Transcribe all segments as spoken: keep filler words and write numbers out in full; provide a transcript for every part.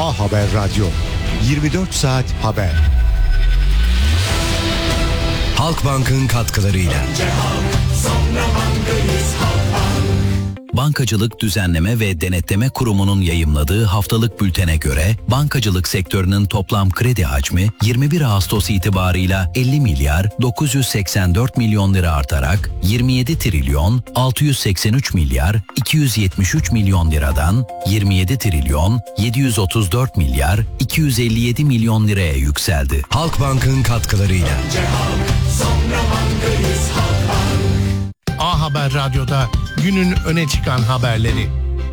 A Haber Radyo, yirmi dört saat haber. Halkbank'ın katkılarıyla. Önce halk, sonra bankayız, Halkbank. Bankacılık Düzenleme ve Denetleme Kurumu'nun yayımladığı haftalık bültene göre bankacılık sektörünün toplam kredi hacmi yirmi bir Ağustos itibarıyla elli milyar dokuz yüz seksen dört milyon lira artarak yirmi yedi trilyon altı yüz seksen üç milyar iki yüz yetmiş üç milyon liradan yirmi yedi trilyon yedi yüz otuz dört milyar iki yüz elli yedi milyon liraya yükseldi. Halkbank'ın katkılarıyla. Önce halk, sonra bankayız, Halkbank. A Haber Radyo'da günün öne çıkan haberleri.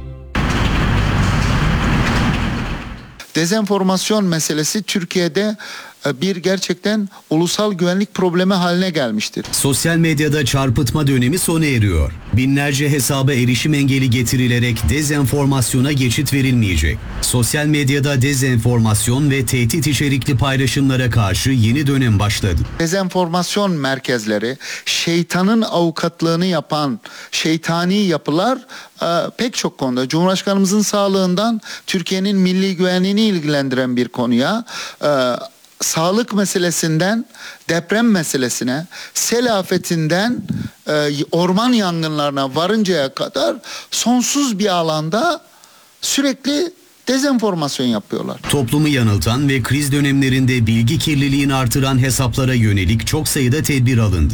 Dezenformasyon meselesi Türkiye'de bir gerçekten ulusal güvenlik problemi haline gelmiştir. Sosyal medyada çarpıtma dönemi sona eriyor. Binlerce hesaba erişim engeli getirilerek dezenformasyona geçit verilmeyecek. Sosyal medyada dezenformasyon ve tehdit içerikli paylaşımlara karşı yeni dönem başladı. Dezenformasyon merkezleri, şeytanın avukatlığını yapan şeytani yapılar e, pek çok konuda, Cumhurbaşkanımızın sağlığından Türkiye'nin milli güvenliğini ilgilendiren bir konuya, e, sağlık meselesinden deprem meselesine, sel afetinden e, orman yangınlarına varıncaya kadar sonsuz bir alanda sürekli dezenformasyon yapıyorlar. Toplumu yanıltan ve kriz dönemlerinde bilgi kirliliğini artıran hesaplara yönelik çok sayıda tedbir alındı.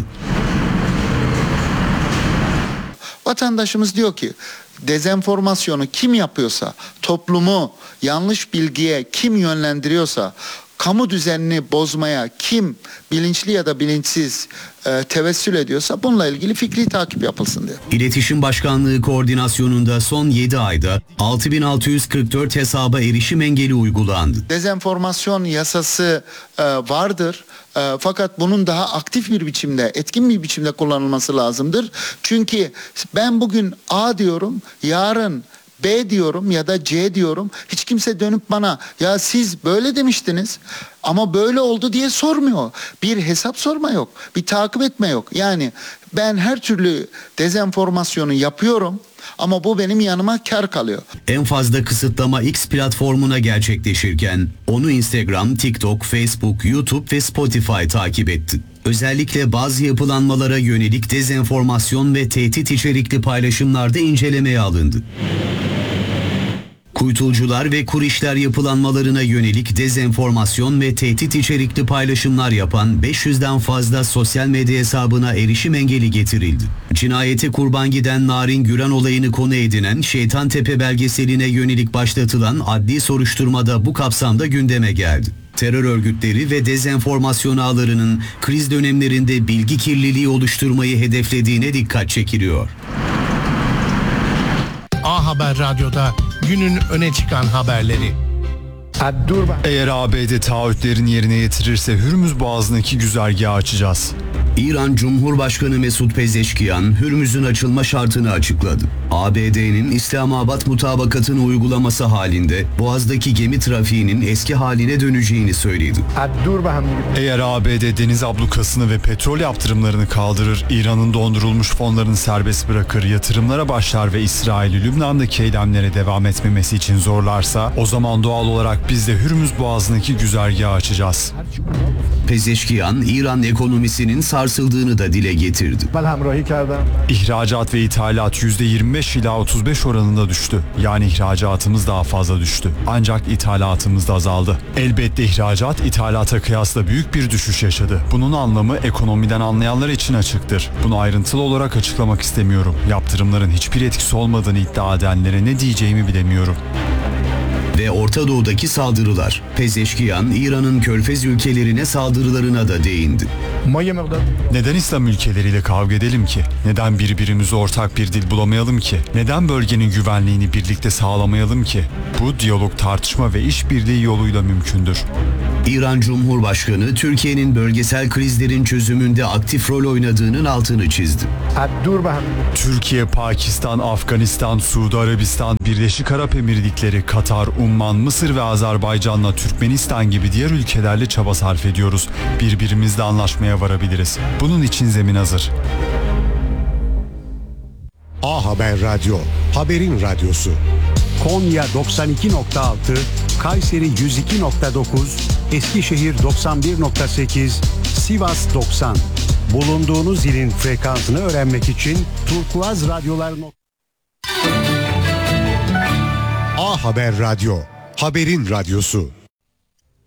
Vatandaşımız diyor ki dezenformasyonu kim yapıyorsa, toplumu yanlış bilgiye kim yönlendiriyorsa, kamu düzenini bozmaya kim bilinçli ya da bilinçsiz e, tevessül ediyorsa bununla ilgili fikri takip yapılsın diyor. İletişim Başkanlığı koordinasyonunda son yedi ayda altı bin altı yüz kırk dört hesaba erişim engeli uygulandı. Dezenformasyon yasası e, vardır. E, fakat bunun daha aktif bir biçimde, etkin bir biçimde kullanılması lazımdır. Çünkü ben bugün A diyorum, yarın B diyorum ya da C diyorum. Hiç kimse dönüp bana ya siz böyle demiştiniz ama böyle oldu diye sormuyor. Bir hesap sorma yok, bir takip etme yok. Yani ben her türlü dezenformasyonu yapıyorum ama bu benim yanıma kar kalıyor. En fazla kısıtlama X platformuna gerçekleşirken onu Instagram, TikTok, Facebook, YouTube ve Spotify takip etti. Özellikle bazı yapılanmalara yönelik dezenformasyon ve tehdit içerikli paylaşımlarda incelemeye alındı. Kuytulcular ve kur işler yapılanmalarına yönelik dezenformasyon ve tehdit içerikli paylaşımlar yapan beş yüzden fazla sosyal medya hesabına erişim engeli getirildi. Cinayete kurban giden Narin Güran olayını konu edinen Şeytantepe belgeseline yönelik başlatılan adli soruşturmada bu kapsamda gündeme geldi. Terör örgütleri ve dezenformasyon ağlarının kriz dönemlerinde bilgi kirliliği oluşturmayı hedeflediğine dikkat çekiliyor. A Haber Radyo'da günün öne çıkan haberleri. Eğer A B D taahhütlerini yerine getirirse Hürmüz Boğazı'ndaki güzergahı açacağız. İran Cumhurbaşkanı Mesut Pezeshkian, Hürmüz'ün açılma şartını açıkladı. A B D'nin İslamabad mutabakatını uygulaması halinde Boğaz'daki gemi trafiğinin eski haline döneceğini söyledi. Eğer A B D deniz ablukasını ve petrol yaptırımlarını kaldırır, İran'ın dondurulmuş fonlarını serbest bırakır, yatırımlara başlar ve İsrail'i Lübnan'daki eylemlere devam etmemesi için zorlarsa, o zaman doğal olarak biz de Hürmüz Boğazı'ndaki güzergahı açacağız. Pezeshkian, İran ekonomisinin sarsıldığını da dile getirdi. İhracat ve ithalat yüzde yirmi beş ila otuz beş oranında düştü. Yani ihracatımız daha fazla düştü. Ancak ithalatımız da azaldı. Elbette ihracat ithalata kıyasla büyük bir düşüş yaşadı. Bunun anlamı ekonomiden anlayanlar için açıktır. Bunu ayrıntılı olarak açıklamak istemiyorum. Yaptırımların hiçbir etkisi olmadığını iddia edenlere ne diyeceğimi bilemiyorum. Ve Orta Doğu'daki saldırılar. Pezeshkian, İran'ın Körfez ülkelerine saldırılarına da değindi. Neden İslam ülkeleriyle kavga edelim ki? Neden birbirimize ortak bir dil bulamayalım ki? Neden bölgenin güvenliğini birlikte sağlamayalım ki? Bu diyalog, tartışma ve işbirliği yoluyla mümkündür. İran Cumhurbaşkanı, Türkiye'nin bölgesel krizlerin çözümünde aktif rol oynadığının altını çizdi. Türkiye, Pakistan, Afganistan, Suudi Arabistan, Birleşik Arap Emirlikleri, Katar, Umman, Mısır ve Azerbaycan'la Türkmenistan gibi diğer ülkelerle çaba sarf ediyoruz. Birbirimizle anlaşmaya varabiliriz. Bunun için zemin hazır. A Haber Radyo, haberin radyosu. Konya doksan iki nokta altı Kayseri yüz iki nokta dokuz, Eskişehir doksan bir nokta sekiz, Sivas doksan. Bulunduğunuz ilin frekansını öğrenmek için Turkuaz Radyolar. A Haber Radyo, haberin radyosu.